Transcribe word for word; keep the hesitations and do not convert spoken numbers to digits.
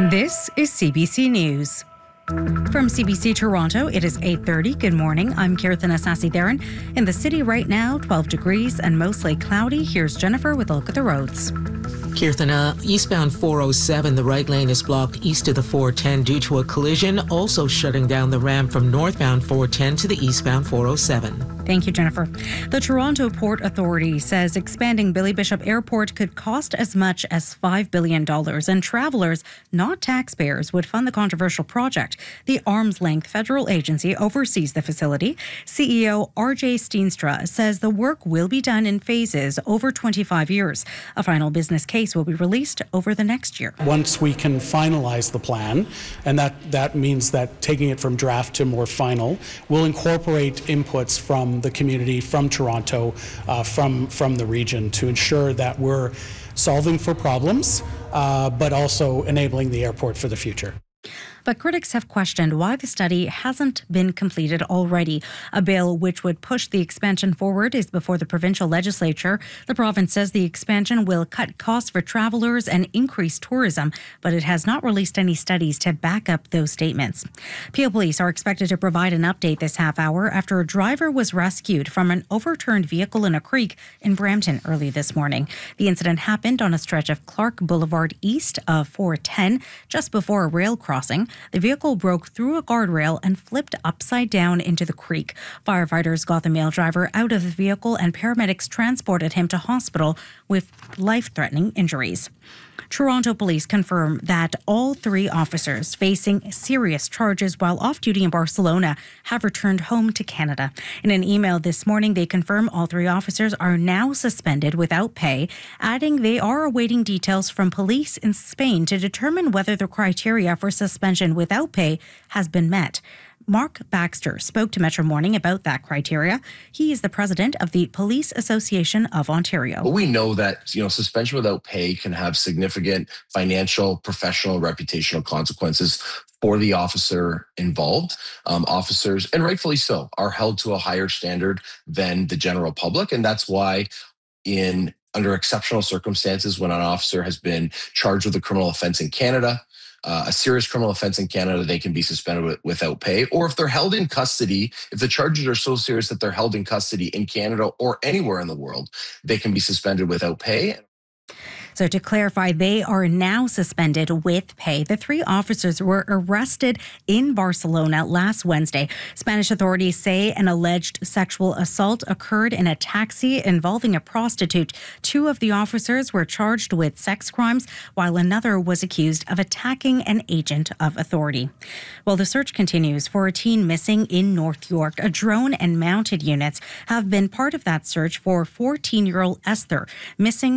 This is C B C News. From C B C Toronto, it is eight thirty. Good morning. I'm Kirthan Asasi-Theron. In the city right now, twelve degrees and mostly cloudy. Here's Jennifer with a look at the roads. Kirthan, uh, eastbound four oh seven, the right lane is blocked east of the four ten due to a collision, also shutting down the ramp from northbound four ten to the eastbound four oh seven. Thank you, Jennifer. The Toronto Port Authority says expanding Billy Bishop Airport could cost as much as five billion dollars, and travellers, not taxpayers, would fund the controversial project. The arm's-length federal agency oversees the facility. C E O R J Steenstra says the work will be done in phases over twenty-five years. A final business case will be released over the next year. Once we can finalize the plan, and that, that means that taking it from draft to more final, we'll incorporate inputs from the community, from Toronto, uh, from, from the region to ensure that we're solving for problems, uh, but also enabling the airport for the future. But critics have questioned why the study hasn't been completed already. A bill which would push the expansion forward is before the provincial legislature. The province says the expansion will cut costs for travellers and increase tourism, but it has not released any studies to back up those statements. Peel Police are expected to provide an update this half hour after a driver was rescued from an overturned vehicle in a creek in Brampton early this morning. The incident happened on a stretch of Clark Boulevard east of four ten, just before a rail crossing. The vehicle broke through a guardrail and flipped upside down into the creek. Firefighters got the male driver out of the vehicle and paramedics transported him to hospital with life-threatening injuries. Toronto police confirm that all three officers facing serious charges while off-duty in Barcelona have returned home to Canada. In an email this morning, they confirm all three officers are now suspended without pay, adding they are awaiting details from police in Spain to determine whether the criteria for suspension without pay has been met. Mark Baxter spoke to Metro Morning about that criteria. He is the president of the Police Association of Ontario. Well, we know that, you know, suspension without pay can have significant financial, professional, reputational consequences for the officer involved. Um, officers, and rightfully so, are held to a higher standard than the general public. And that's why in under exceptional circumstances, when an officer has been charged with a criminal offense in Canada, Uh, a serious criminal offense in Canada, they can be suspended with, without pay. Or if they're held in custody, if the charges are so serious that they're held in custody in Canada or anywhere in the world, they can be suspended without pay. So to clarify, they are now suspended with pay. The three officers were arrested in Barcelona last Wednesday. Spanish authorities say an alleged sexual assault occurred in a taxi involving a prostitute. Two of the officers were charged with sex crimes, while another was accused of attacking an agent of authority. Well, the search continues for a teen missing in North York. A drone and mounted units have been part of that search for fourteen-year-old Esther, missing